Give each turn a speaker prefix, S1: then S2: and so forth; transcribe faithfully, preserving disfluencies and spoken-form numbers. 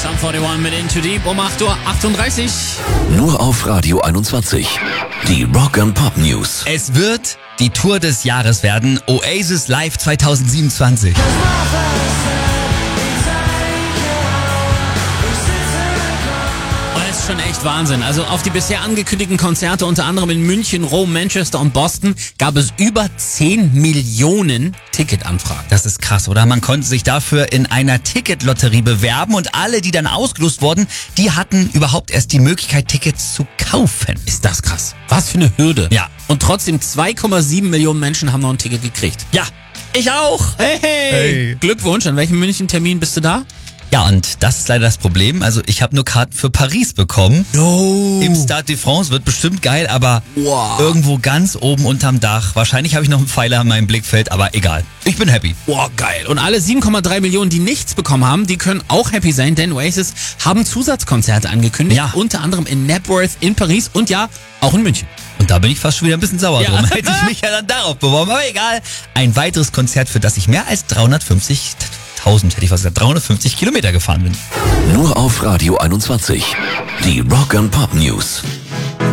S1: Sum einundvierzig mit Into Deep um acht Uhr achtunddreißig.
S2: Nur auf Radio einundzwanzig. Die Rock and Pop News.
S3: Es wird die Tour des Jahres werden. Oasis Live zwanzig siebenundzwanzig.
S1: Schon echt Wahnsinn. Also auf die bisher angekündigten Konzerte, unter anderem in München, Rom, Manchester und Boston, gab es über zehn Millionen Ticketanfragen.
S3: Das ist krass, oder? Man konnte sich dafür in einer Ticketlotterie bewerben und alle, die dann ausgelost wurden, die hatten überhaupt erst die Möglichkeit, Tickets zu kaufen.
S1: Ist das krass? Was für eine Hürde.
S3: Ja.
S1: Und trotzdem zwei Komma sieben Millionen Menschen haben noch ein Ticket gekriegt.
S3: Ja, ich auch.
S1: Hey, hey.
S3: Hey.
S1: Glückwunsch. An welchem München-Termin bist du da?
S3: Ja, und das ist leider das Problem. Also ich habe nur Karten für Paris bekommen.
S1: No.
S3: Im Stade de France wird bestimmt geil, aber
S1: Wow.
S3: irgendwo ganz oben unterm Dach. Wahrscheinlich habe ich noch einen Pfeiler in meinem Blickfeld, aber egal. Ich bin happy.
S1: Boah, geil. Und alle sieben Komma drei Millionen, die nichts bekommen haben, die können auch happy sein, denn Oasis haben Zusatzkonzerte angekündigt.
S3: Ja.
S1: Unter anderem in Knebworth in Paris und ja, auch in München.
S3: Und da bin ich fast schon wieder ein bisschen sauer
S1: Ja.
S3: drum. Hätte ich mich ja dann darauf beworben, aber egal. Ein weiteres Konzert, für das ich mehr als dreihundertfünfzigtausend, hätte ich fast gesagt, dreihundertfünfzig Kilometer gefahren bin.
S2: Nur auf Radio einundzwanzig. Die Rock and Pop News.